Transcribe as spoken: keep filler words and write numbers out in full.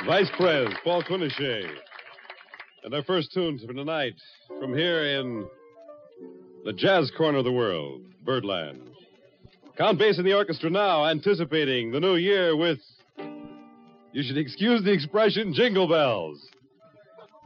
Vice Pres, Paul Quinochet. And our first tunes for tonight from here in the jazz corner of the world, Birdland. Count Bass in the orchestra now, anticipating the new year with, you should excuse the expression, jingle bells.